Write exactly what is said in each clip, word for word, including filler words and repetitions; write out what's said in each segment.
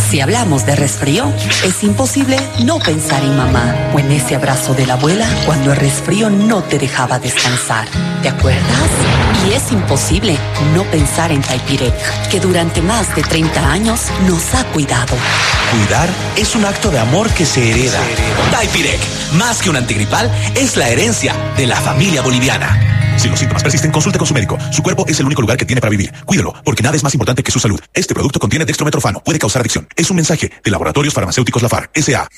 Si hablamos de resfrío, es imposible no pensar en mamá o en ese abrazo de la abuela cuando el resfrío no te dejaba descansar. ¿Te acuerdas? Y es imposible no pensar en Taipirec, que durante más de treinta años nos ha cuidado. Cuidar es un acto de amor que se hereda. Taipirec, más que un antigripal, es la herencia de la familia boliviana. Si los síntomas persisten, consulte con su médico. Su cuerpo es el único lugar que tiene para vivir. Cuídelo, porque nada es más importante que su salud. Este producto contiene dextrometorfano. Puede causar adicción. Es un mensaje de Laboratorios Farmacéuticos Lafar, S A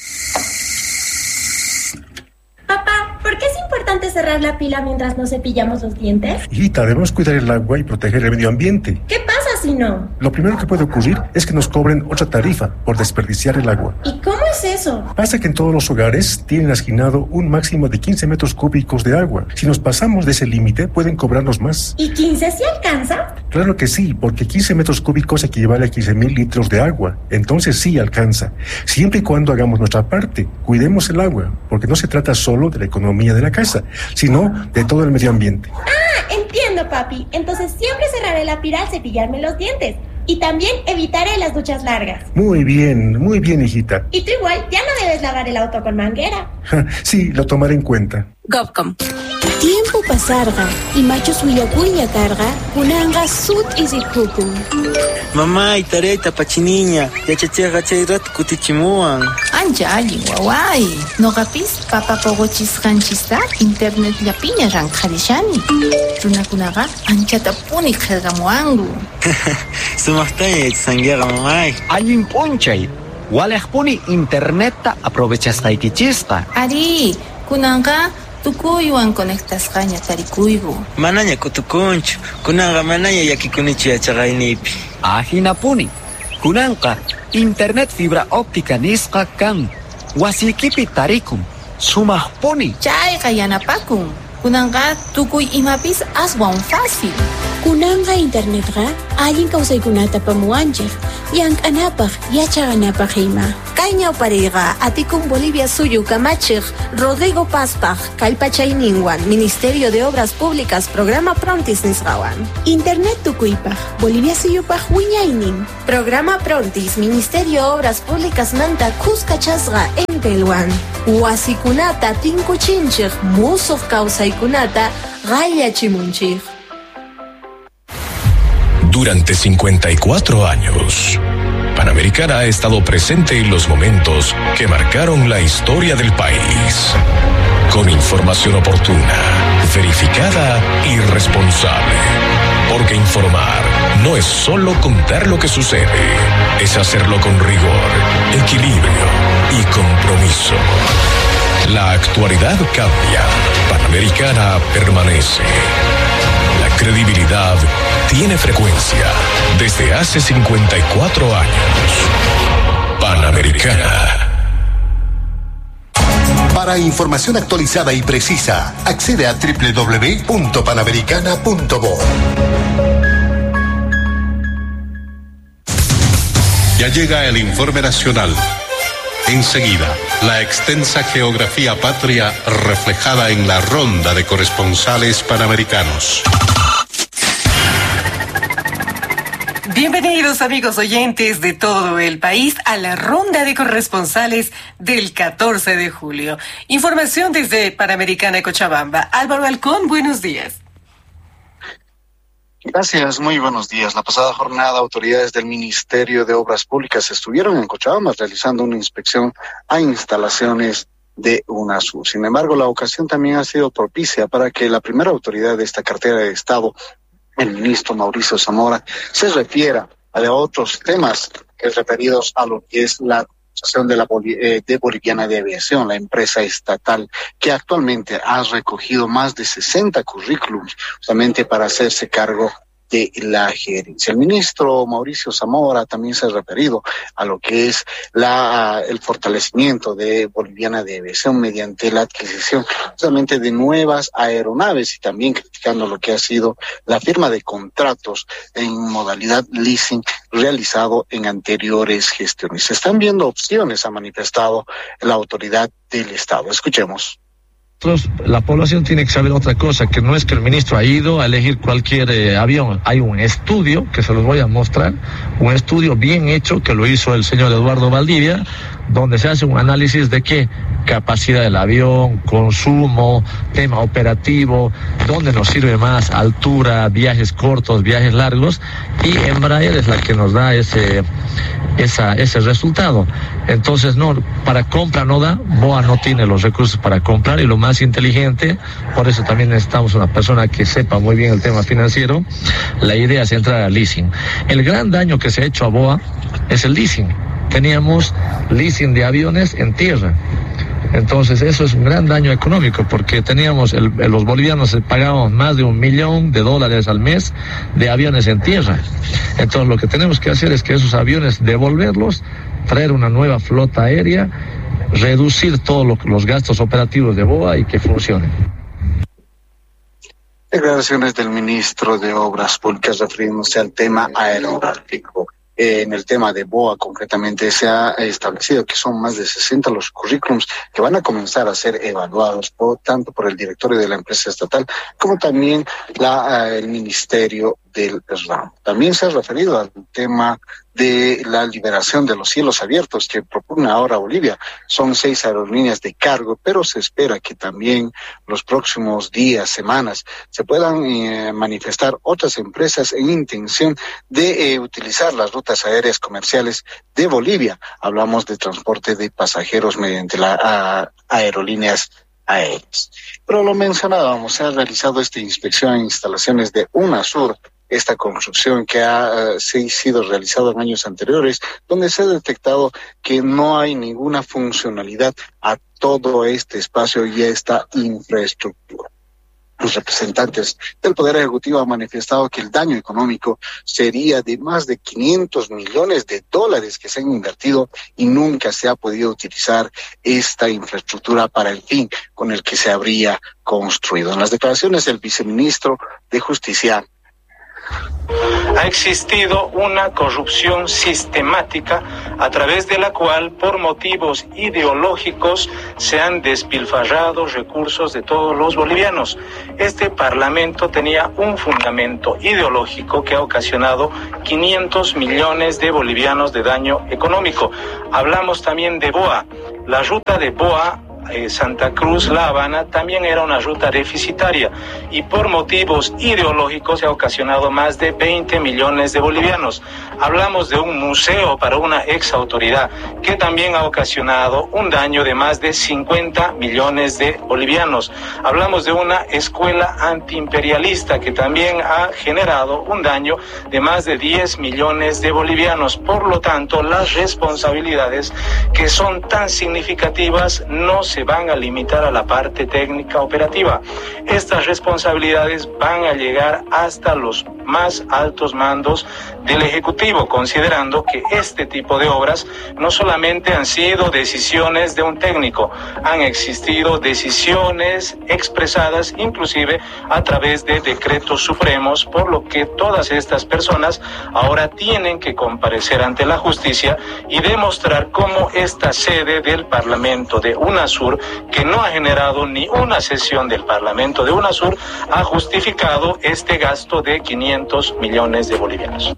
Papá, ¿por qué es importante cerrar la pila mientras nos cepillamos los dientes? Hijita, debemos cuidar el agua y proteger el medio ambiente. ¿Qué pasa si no? Lo primero que puede ocurrir es que nos cobren otra tarifa por desperdiciar el agua. ¿Y cómo es eso? Pasa que en todos los hogares tienen asignado un máximo de quince metros cúbicos de agua. Si nos pasamos de ese límite, pueden cobrarnos más. ¿Y quince sí alcanza? Claro que sí, porque quince metros cúbicos equivale a quince mil litros de agua. Entonces sí alcanza, siempre y cuando hagamos nuestra parte. Cuidemos el agua, porque no se trata solo de la economía de la casa, sino de todo el medio ambiente. Ah, entiendo, papi. Entonces siempre cerraré la pila al cepillarme los dientes. Y también evitaré las duchas largas. Muy bien, muy bien, hijita. Y tú igual, ya no debes lavar el auto con manguera. Sí, lo tomaré en cuenta. Govcom. Tiempo pasarga y machos huyacuya carga, unanga sud isikukun. Mamá, y tareta pachiniña, ya chachaga chayrat kutichimuan. Ancha allin wawai, no gapis papa pogochis hanchista, internet la piña ranjarishani. Runakunaga anchata puni khelgamuangu. Sumachtaña sanguera mamay. Allin ponchay, walejpuni interneta aprovechastaykichista. Ari, kunanga tukuywan conectasqaña tarikuygu. Manaña kutukunchu, kunaga manaña yakikunichi achagaynipi. Ajinapuni, kunanqa internet fibra óptica nisqa kan. Wasikipi tarikum, sumaqpuni. Chayqa yanapakun. Kunanga tukuy imapis aswan fácil. Kunanga internetqa allin kawsaykunata pamuanchik. Llank'anapaq, yachaqanapaq ima. Kay ñawpariqa atikun Bolivia suyu kamachik Rodrigo Paspaj kallpachayninwan Ministerio de Obras Públicas Programa Prontis nisqawan. Internet tukuypaq Bolivia suyupaq wiñaynin. Programa Prontis Ministerio Obras Públicas manta kuskachasqa Entelwan. Wasikunata tinkuchinchik musuq kawsaykunata qallachimunchik. Durante cincuenta y cuatro años, Panamericana ha estado presente en los momentos que marcaron la historia del país. Con información oportuna, verificada y responsable. Porque informar no es solo contar lo que sucede, es hacerlo con rigor, equilibrio y compromiso. La actualidad cambia, Panamericana permanece. La credibilidad tiene frecuencia desde hace cincuenta y cuatro años. Panamericana. Para información actualizada y precisa, accede a doble u doble u doble u punto panamericana punto bo. Ya llega el informe nacional. Enseguida, la extensa geografía patria reflejada en la ronda de corresponsales panamericanos. Bienvenidos, amigos oyentes de todo el país, a la ronda de corresponsales del catorce de julio. Información desde Panamericana Cochabamba. Álvaro Halcón, buenos días. Gracias, muy buenos días. La pasada jornada, autoridades del Ministerio de Obras Públicas estuvieron en Cochabamba realizando una inspección a instalaciones de UNASUR. Sin embargo, la ocasión también ha sido propicia para que la primera autoridad de esta cartera de Estado, el ministro Mauricio Zamora, se refiera a otros temas que referidos a lo que es la Asociación de la Boli- eh, de Boliviana de Aviación, la empresa estatal que actualmente ha recogido más de sesenta currículums justamente para hacerse cargo de la gerencia. El ministro Mauricio Zamora también se ha referido a lo que es la el fortalecimiento de Boliviana de Aviación mediante la adquisición justamente de nuevas aeronaves y también criticando lo que ha sido la firma de contratos en modalidad leasing realizado en anteriores gestiones. Se están viendo opciones, ha manifestado la autoridad del Estado. Escuchemos. La población tiene que saber otra cosa, que no es que el ministro ha ido a elegir cualquier eh, avión. Hay un estudio, que se los voy a mostrar, un estudio bien hecho que lo hizo el señor Eduardo Valdivia, donde se hace un análisis de qué capacidad del avión, consumo, tema operativo, dónde nos sirve más, altura, viajes cortos, viajes largos, y Embraer es la que nos da ese, esa, ese resultado. Entonces, no, para compra no da, BOA no tiene los recursos para comprar, y lo más inteligente, por eso también necesitamos una persona que sepa muy bien el tema financiero, la idea es entrar al leasing. El gran daño que se ha hecho a BOA es el leasing. Teníamos leasing de aviones en tierra. Entonces eso es un gran daño económico, porque teníamos, el, los bolivianos pagábamos más de un millón de dólares al mes de aviones en tierra. Entonces lo que tenemos que hacer es que esos aviones devolverlos, traer una nueva flota aérea, reducir todos lo, los gastos operativos de BOA y que funcione. Declaraciones del ministro de Obras Públicas refiriéndose al tema aeronáutico. En el tema de BOA, concretamente, se ha establecido que son más de sesenta los currículums que van a comenzar a ser evaluados por, tanto por el directorio de la empresa estatal como también la, el Ministerio del RAM. También se ha referido al tema de la liberación de los cielos abiertos que propugna ahora Bolivia. Son seis aerolíneas de cargo, pero se espera que también los próximos días, semanas, se puedan eh, manifestar otras empresas en intención de eh, utilizar las rutas aéreas comerciales de Bolivia. Hablamos de transporte de pasajeros mediante las aerolíneas aéreas. Pero lo mencionábamos, se ha realizado esta inspección en instalaciones de UNASUR, esta construcción que ha uh, sido realizada en años anteriores, donde se ha detectado que no hay ninguna funcionalidad a todo este espacio y a esta infraestructura. Los representantes del Poder Ejecutivo han manifestado que el daño económico sería de más de quinientos millones de dólares que se han invertido y nunca se ha podido utilizar esta infraestructura para el fin con el que se habría construido. En las declaraciones del viceministro de Justicia, ha existido una corrupción sistemática a través de la cual, por motivos ideológicos, se han despilfarrado recursos de todos los bolivianos. Este Parlamento tenía un fundamento ideológico que ha ocasionado quinientos millones de bolivianos de daño económico. Hablamos también de BOA. La ruta de BOA Eh, Santa Cruz, La Habana, también era una ruta deficitaria y por motivos ideológicos se ha ocasionado más de veinte millones de bolivianos. Hablamos de un museo para una ex autoridad que también ha ocasionado un daño de más de cincuenta millones de bolivianos. Hablamos de una escuela antiimperialista que también ha generado un daño de más de diez millones de bolivianos. Por lo tanto, las responsabilidades que son tan significativas no se van a limitar a la parte técnica operativa. Estas responsabilidades van a llegar hasta los más altos mandos del Ejecutivo, considerando que este tipo de obras no solamente han sido decisiones de un técnico, han existido decisiones expresadas inclusive a través de decretos supremos, por lo que todas estas personas ahora tienen que comparecer ante la justicia y demostrar cómo esta sede del Parlamento de UNASUR, que no ha generado ni una sesión del Parlamento de UNASUR, ha justificado este gasto de quinientos millones de bolivianos.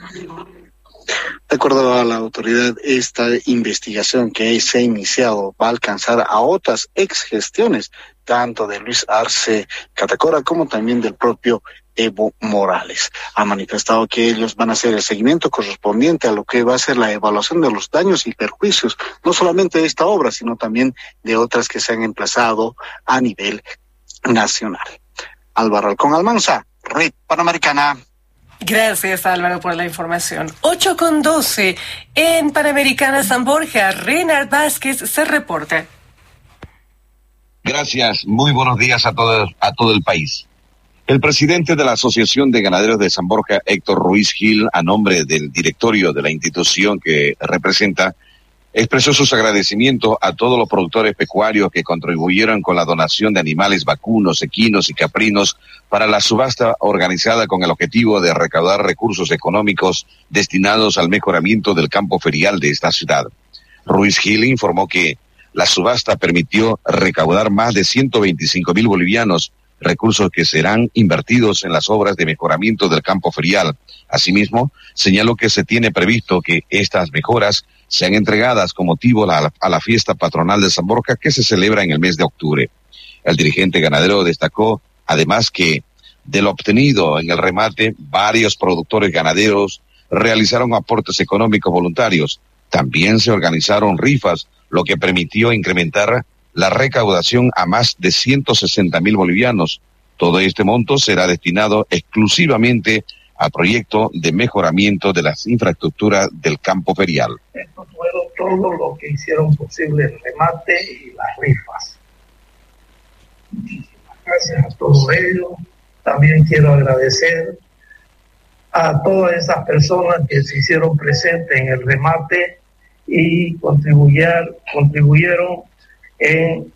De acuerdo a la autoridad, esta investigación que se ha iniciado va a alcanzar a otras exgestiones, tanto de Luis Arce Catacora como también del propio Evo Morales. Ha manifestado que ellos van a hacer el seguimiento correspondiente a lo que va a ser la evaluación de los daños y perjuicios, no solamente de esta obra, sino también de otras que se han emplazado a nivel nacional. Álvaro Halcón Almanza, Red Panamericana. Gracias, Álvaro, por la información. ocho con doce en Panamericana San Borja. Reinhard Vázquez se reporta. Gracias. Muy buenos días a todo, a todo el país. El presidente de la Asociación de Ganaderos de San Borja, Héctor Ruiz Gil, a nombre del directorio de la institución que representa, expresó sus agradecimientos a todos los productores pecuarios que contribuyeron con la donación de animales vacunos, equinos y caprinos para la subasta organizada con el objetivo de recaudar recursos económicos destinados al mejoramiento del campo ferial de esta ciudad. Ruiz Gil informó que La subasta permitió recaudar más de ciento veinticinco mil bolivianos, recursos que serán invertidos en las obras de mejoramiento del campo ferial. Asimismo, señaló que se tiene previsto que estas mejoras sean entregadas con motivo a la, a la fiesta patronal de San Borja, que se celebra en el mes de octubre. El dirigente ganadero destacó, además, que de lo obtenido en el remate, varios productores ganaderos realizaron aportes económicos voluntarios. También se organizaron rifas, lo que permitió incrementar la recaudación a más de ciento sesenta mil bolivianos. Todo este monto será destinado exclusivamente al proyecto de mejoramiento de las infraestructuras del campo ferial. Esto fue todo lo que hicieron posible el remate y las rifas. Muchísimas gracias a todos ellos. También quiero agradecer a todas esas personas que se hicieron presentes en el remate y contribuyeron, contribuyeron en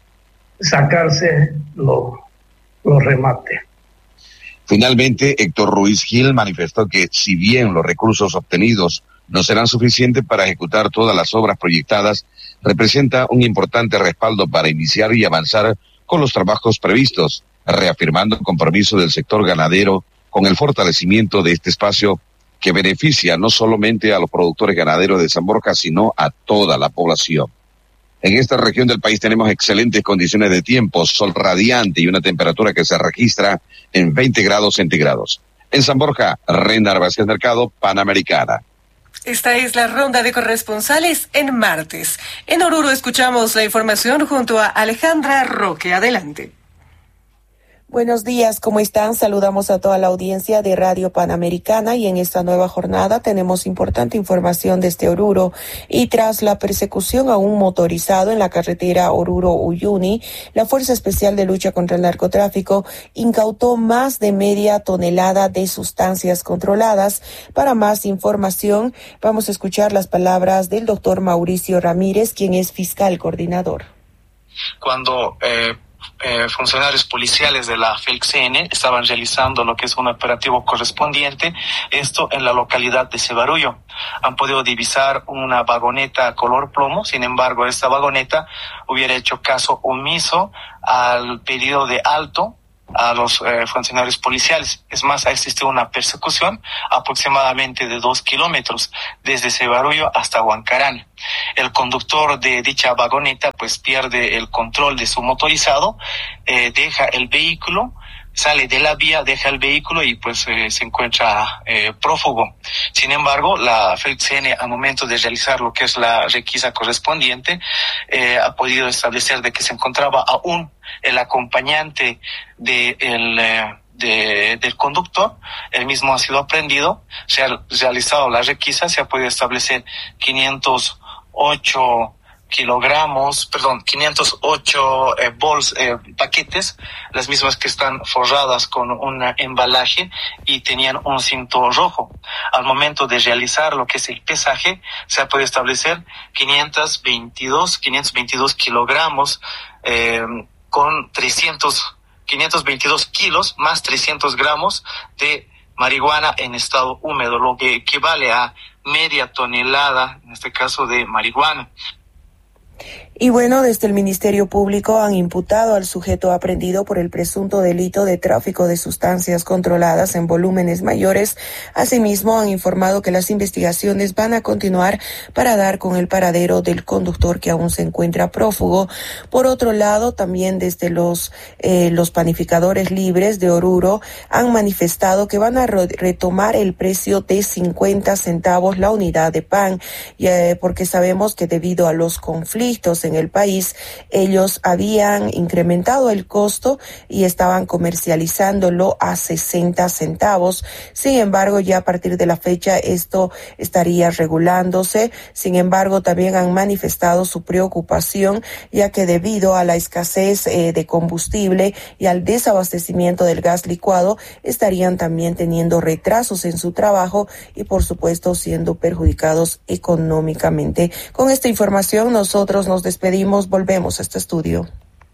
sacarse los, los remates. Finalmente, Héctor Ruiz Gil manifestó que si bien los recursos obtenidos no serán suficientes para ejecutar todas las obras proyectadas, representa un importante respaldo para iniciar y avanzar con los trabajos previstos, reafirmando el compromiso del sector ganadero con el fortalecimiento de este espacio que beneficia no solamente a los productores ganaderos de San Borja, sino a toda la población. En esta región del país tenemos excelentes condiciones de tiempo, sol radiante y una temperatura que se registra en veinte grados centígrados. En San Borja, Renar Vázquez Mercado, Panamericana. Esta es la ronda de corresponsales en martes. En Oruro escuchamos la información junto a Alejandra Roque. Adelante. Buenos días, ¿cómo están? Saludamos a toda la audiencia de Radio Panamericana y en esta nueva jornada tenemos importante información desde Oruro. Y tras la persecución a un motorizado en la carretera Oruro-Uyuni, la Fuerza Especial de Lucha contra el Narcotráfico incautó más de media tonelada de sustancias controladas. Para más información, vamos a escuchar las palabras del doctor Mauricio Ramírez, quien es fiscal coordinador. Cuando eh Eh, funcionarios policiales de la FELCN estaban realizando lo que es un operativo correspondiente, esto en la localidad de Cebarullo. Han podido divisar una vagoneta color plomo, sin embargo, esta vagoneta hubiera hecho caso omiso al pedido de alto a los eh, funcionarios policiales. Es más, ha existido una persecución aproximadamente de dos kilómetros desde Cebarullo hasta Huancarán. El conductor de dicha vagoneta pues pierde el control de su motorizado, eh, deja el vehículo, sale de la vía, deja el vehículo y pues eh, se encuentra eh, prófugo. Sin embargo, la FELCN al momento de realizar lo que es la requisa correspondiente eh, ha podido establecer de que se encontraba aún el acompañante de el eh, De, del conductor. El mismo ha sido aprehendido, se ha realizado la requisa, se ha podido establecer quinientos ocho kilogramos, perdón, quinientos ocho eh, bols, eh, paquetes, las mismas que están forradas con un embalaje y tenían un cinto rojo. Al momento de realizar lo que es el pesaje, se ha podido establecer quinientos veintidós kilogramos eh, con trescientos quinientos veintidós kilos más trescientos gramos de marihuana en estado húmedo, lo que equivale a media tonelada, en este caso, de marihuana. Y bueno, desde el Ministerio Público han imputado al sujeto aprehendido por el presunto delito de tráfico de sustancias controladas en volúmenes mayores. Asimismo, han informado que las investigaciones van a continuar para dar con el paradero del conductor que aún se encuentra prófugo. Por otro lado, también desde los eh, los panificadores libres de Oruro han manifestado que van a re- retomar el precio de cincuenta centavos la unidad de pan, eh, porque sabemos que debido a los conflictos en el país, ellos habían incrementado el costo y estaban comercializándolo a sesenta centavos. Sin embargo, ya a partir de la fecha esto estaría regulándose. Sin embargo, también han manifestado su preocupación, ya que debido a la escasez eh, de combustible y al desabastecimiento del gas licuado, estarían también teniendo retrasos en su trabajo y, por supuesto, siendo perjudicados económicamente. Con esta información, nosotros nos despedimos, volvemos a este estudio.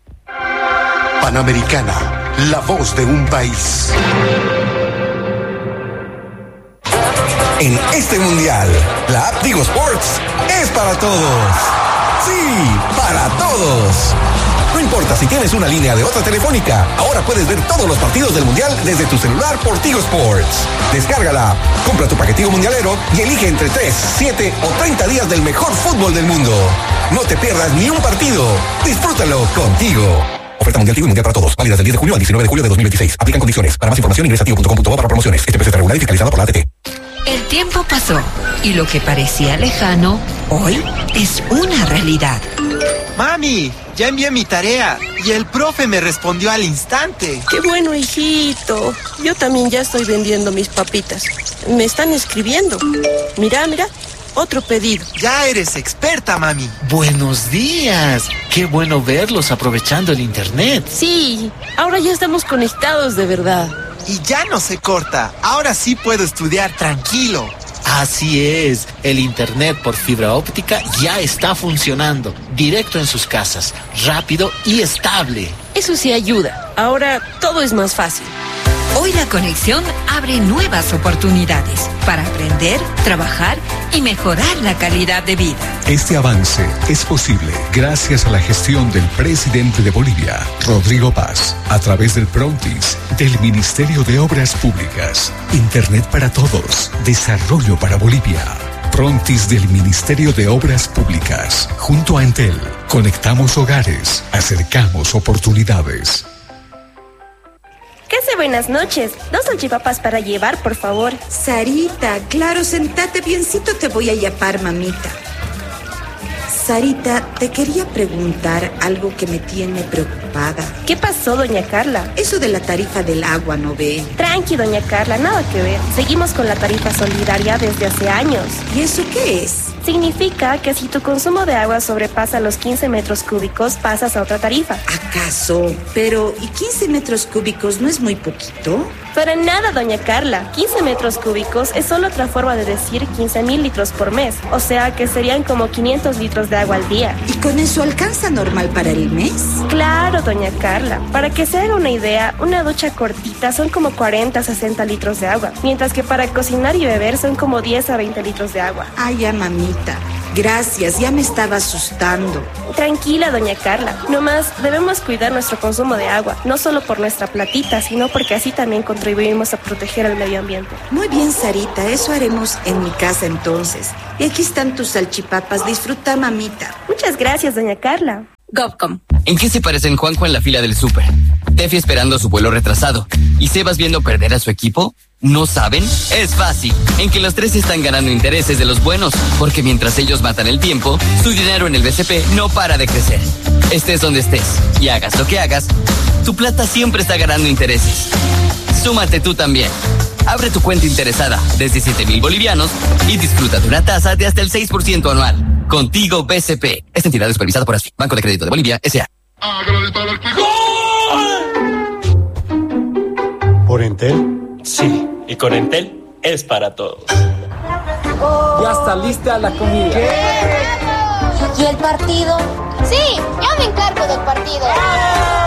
Panamericana, la voz de un país. En este mundial, la app Tigo Sports es para todos. Sí, para todos. No importa si tienes una línea de otra telefónica, ahora puedes ver todos los partidos del Mundial desde tu celular por Tigo Sports. Descárgala, compra tu paquetico mundialero y elige entre tres, siete o treinta días del mejor fútbol del mundo. No te pierdas ni un partido. Disfrútalo contigo. Oferta Mundial Tigo y Mundial para todos. Válida del diez de junio al diecinueve de julio de dos mil veintiséis. Aplican condiciones. Para más información ingresa a tigo punto com punto bo para promociones. Este precio está regulado y fiscalizado por la A T T. El tiempo pasó y lo que parecía lejano, hoy es una realidad. Mami, ya envié mi tarea y el profe me respondió al instante. ¡Qué bueno, hijito! Yo también ya estoy vendiendo mis papitas. Me están escribiendo. Mira, mira, otro pedido. Ya eres experta, mami. Buenos días. Qué bueno verlos aprovechando el internet. Sí, ahora ya estamos conectados de verdad. Y ya no se corta. Ahora sí puedo estudiar tranquilo. Así es, el internet por fibra óptica ya está funcionando, directo en sus casas, rápido y estable. Eso sí ayuda, ahora todo es más fácil. Hoy la conexión abre nuevas oportunidades para aprender, trabajar y mejorar la calidad de vida. Este avance es posible gracias a la gestión del presidente de Bolivia, Rodrigo Paz, a través del Prontis, del Ministerio de Obras Públicas, Internet para Todos, Desarrollo para Bolivia. Prontis del Ministerio de Obras Públicas, junto a Entel, conectamos hogares, acercamos oportunidades. Casa, buenas noches. Dos salchipapas para llevar, por favor. Sarita, claro, sentate biencito, te voy a llamar, mamita. Sarita, te quería preguntar algo que me tiene preocupada. ¿Qué pasó, doña Carla? Eso de la tarifa del agua, ¿no ve? Tranqui, doña Carla, nada que ver. Seguimos con la tarifa solidaria desde hace años. ¿Y eso qué es? Significa que si tu consumo de agua sobrepasa los quince metros cúbicos, pasas a otra tarifa. ¿Acaso? Pero, ¿y quince metros cúbicos no es muy poquito? Para nada, doña Carla. quince metros cúbicos es solo otra forma de decir quince mil litros por mes. O sea que serían como quinientos litros de agua al día. ¿Y con eso alcanza normal para el mes? Claro, doña Carla. Para que se haga una idea, una ducha cortita son como cuarenta a sesenta litros de agua. Mientras que para cocinar y beber son como diez a veinte litros de agua. Ay, ya, mamita. Gracias, ya me estaba asustando. Tranquila, doña Carla. Nomás debemos cuidar nuestro consumo de agua. No solo por nuestra platita, sino porque así también contribuimos a proteger el medio ambiente. Muy bien, Sarita. Eso haremos en mi casa entonces. Y aquí están tus salchipapas. Disfruta, mamita. Muchas gracias, doña Carla. GovCom. ¿En qué se parecen Juanjo en la fila del súper? Tefi esperando su vuelo retrasado y Sebas viendo perder a su equipo. ¿No saben? Es fácil. En que los tres están ganando intereses de los buenos, porque mientras ellos matan el tiempo, su dinero en el B C P no para de crecer. Estés donde estés y hagas lo que hagas, tu plata siempre está ganando intereses. Súmate tú también. Abre tu cuenta interesada desde siete mil bolivianos y disfruta de una tasa de hasta el seis por ciento anual. Contigo B C P. Esta entidad es supervisada por A S F I, Banco de Crédito de Bolivia, S A ¿Por Entel? Sí, y con Entel es para todos. Ya está lista la comida. ¿Y el partido? Sí, yo me encargo del partido.